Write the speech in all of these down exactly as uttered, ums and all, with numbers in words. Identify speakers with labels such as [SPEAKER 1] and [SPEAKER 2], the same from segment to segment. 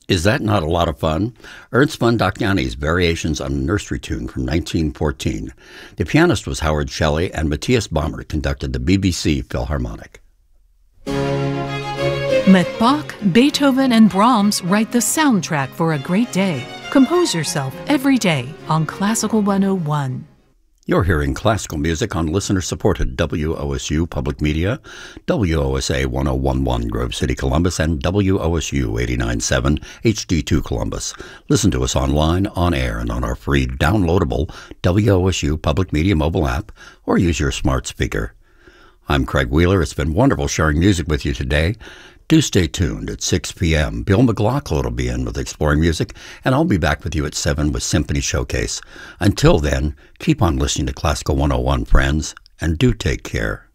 [SPEAKER 1] Is that not a lot of fun? Ernst von Dachjani's Variations on a Nursery Tune from nineteen fourteen. The pianist was Howard Shelley, and Matthias Bamert conducted the B B C Philharmonic.
[SPEAKER 2] Let Bach, Beethoven, and Brahms write the soundtrack for a great day. Compose yourself every day on Classical one oh one.
[SPEAKER 1] You're hearing classical music on listener-supported W O S U Public Media, W O S A one oh one point one Grove City, Columbus, and W O S U eighty-nine point seven H D two Columbus. Listen to us online, on air, and on our free downloadable W O S U Public Media mobile app, or use your smart speaker. I'm Craig Wheeler. It's been wonderful sharing music with you today. Do stay tuned at six p.m. Bill McLaughlin will be in with Exploring Music, and I'll be back with you at seven with Symphony Showcase. Until then, keep on listening to Classical one oh one, friends, and do take care.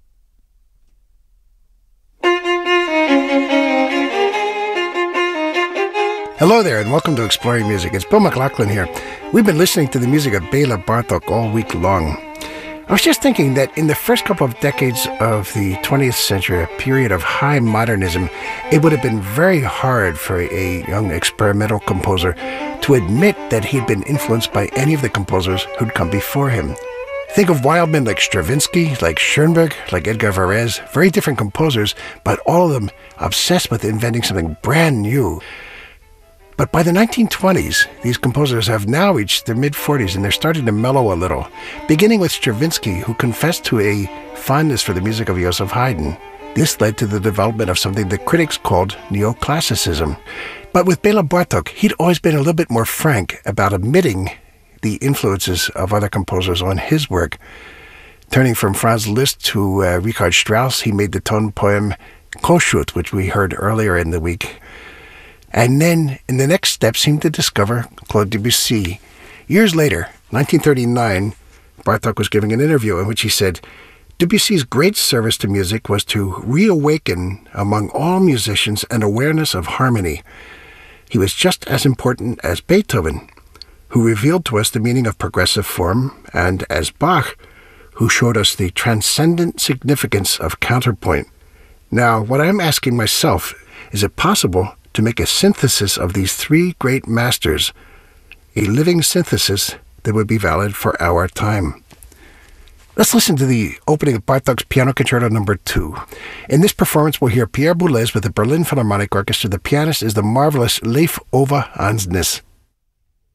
[SPEAKER 3] Hello there, and welcome to Exploring Music. It's Bill McLaughlin here. We've been listening to the music of Bela Bartok all week long. I was just thinking that in the first couple of decades of the twentieth century, a period of high modernism, it would have been very hard for a young experimental composer to admit that he'd been influenced by any of the composers who'd come before him. Think of wild men like Stravinsky, like Schoenberg, like Edgar Varese, very different composers, but all of them obsessed with inventing something brand new. But by the nineteen twenties, these composers have now reached their mid-forties and they're starting to mellow a little, beginning with Stravinsky, who confessed to a fondness for the music of Joseph Haydn. This led to the development of something that critics called neoclassicism. But with Bela Bartok, he'd always been a little bit more frank about admitting the influences of other composers on his work. Turning from Franz Liszt to uh, Richard Strauss, he made the tone poem Kossuth, which we heard earlier in the week. And then, in the next step, seemed to discover Claude Debussy. Years later, nineteen thirty-nine, Bartok was giving an interview in which he said, Debussy's great service to music was to reawaken among all musicians an awareness of harmony. He was just as important as Beethoven, who revealed to us the meaning of progressive form, and as Bach, who showed us the transcendent significance of counterpoint. Now, what I'm asking myself, is it possible to make a synthesis of these three great masters, a living synthesis that would be valid for our time? Let's listen to the opening of Bartok's Piano Concerto Number two. In this performance, we'll hear Pierre Boulez with the Berlin Philharmonic Orchestra. The pianist is the marvelous Leif Ove Andsnes.